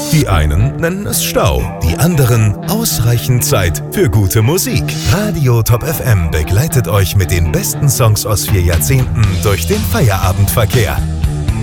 Die einen nennen es Stau, die anderen ausreichend Zeit für gute Musik. Radio Top FM begleitet euch mit den besten Songs aus 4 Jahrzehnten durch den Feierabendverkehr.